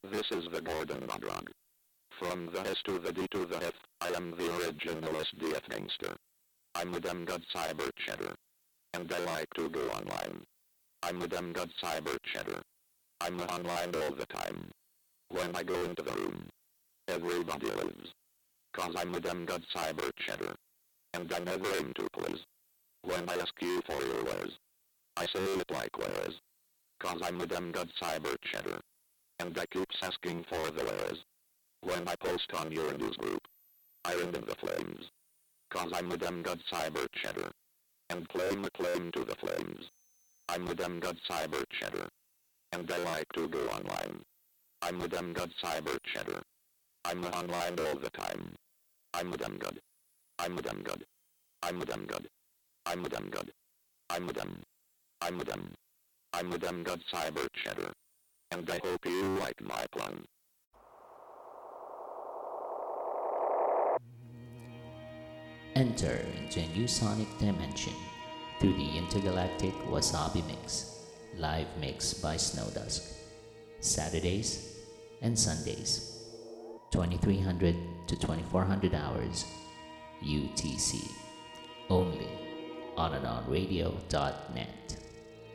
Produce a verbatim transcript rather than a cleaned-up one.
This is the Gordon Bodrog. From the S to the D to the F, I am the original S D F gangster. I'm the damn god cyber cheddar. And I like to go online. I'm the damn god cyber cheddar. I'm online all the time. When I go into the room, everybody lives. Cause I'm the damn god cyber cheddar. And I never aim to please. When I ask you for your wares, I say it like wares. Cause I'm the damn god cyber cheddar. And I keeps asking for the wares. When I post on your news group, I end in the flames. Cause I'm the damn god cyber cheddar. And claim a claim to the flames. I'm the damn god cyber cheddar. And I like to go online. I'm the damn god cyber cheddar. I'm online all the time. I'm the damn god. I'm the damn god. I'm the damn god. I'm the damn god. I'm the damn. I'm the damn. I'm the damn god cyber cheddar. And I hope you like my plan. Enter into a new sonic dimension through the intergalactic Wasabi Mix, live mix by Snowdusk, Saturdays and Sundays, twenty-three hundred to twenty-four hundred hours U T C, only on and on radio dot net.